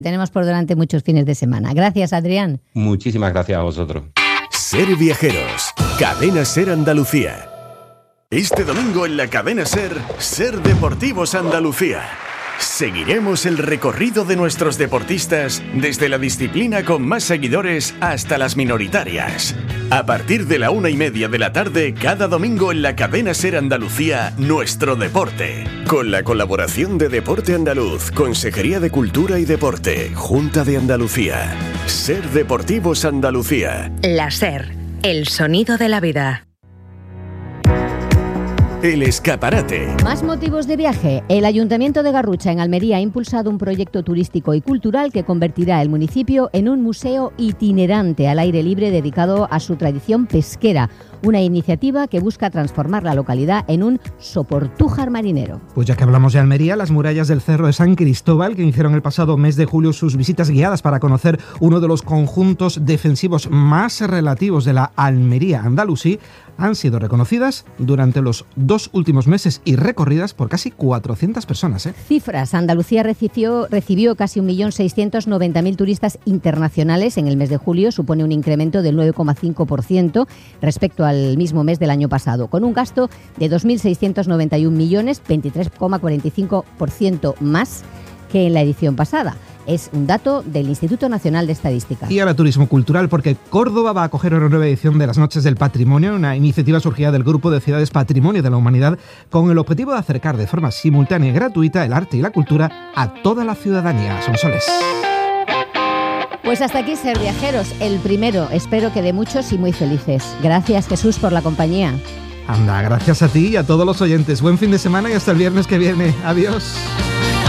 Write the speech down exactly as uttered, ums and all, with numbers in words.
Tenemos por delante muchos fines de semana. Gracias, Adrián. Muchísimas gracias a vosotros. Ser Viajeros, Cadena Ser Andalucía. Este domingo en la Cadena Ser, Ser Deportivos Andalucía. Seguiremos el recorrido de nuestros deportistas desde la disciplina con más seguidores hasta las minoritarias. A partir de la una y media de la tarde, cada domingo en la Cadena Ser Andalucía, Nuestro Deporte. Con la colaboración de Deporte Andaluz, Consejería de Cultura y Deporte, Junta de Andalucía. Ser Deportivos Andalucía. La Ser, el sonido de la vida. El escaparate. Más motivos de viaje. El Ayuntamiento de Garrucha, en Almería, ha impulsado un proyecto turístico y cultural que convertirá el municipio en un museo itinerante al aire libre dedicado a su tradición pesquera. Una iniciativa que busca transformar la localidad en un soportújar marinero. Pues ya que hablamos de Almería, las murallas del Cerro de San Cristóbal, que iniciaron el pasado mes de julio sus visitas guiadas para conocer uno de los conjuntos defensivos más relativos de la Almería andalusí, han sido reconocidas durante los dos últimos meses y recorridas por casi cuatrocientas personas. ¿eh? Cifras. Andalucía recibió, recibió casi un millón seiscientos noventa mil turistas internacionales en el mes de julio, supone un incremento del nueve coma cinco por ciento respecto al mismo mes del año pasado, con un gasto de dos mil seiscientos noventa y un millones, veintitrés coma cuarenta y cinco por ciento más que en la edición pasada. Es un dato del Instituto Nacional de Estadística. Y ahora turismo cultural, porque Córdoba va a acoger una nueva edición de las Noches del Patrimonio, una iniciativa surgida del Grupo de Ciudades Patrimonio de la Humanidad, con el objetivo de acercar de forma simultánea y gratuita el arte y la cultura a toda la ciudadanía. Sonsoles. Pues hasta aquí Ser Viajeros, el primero, espero que de muchos y muy felices. Gracias, Jesús, por la compañía. Anda, gracias a ti y a todos los oyentes. Buen fin de semana y hasta el viernes que viene. Adiós.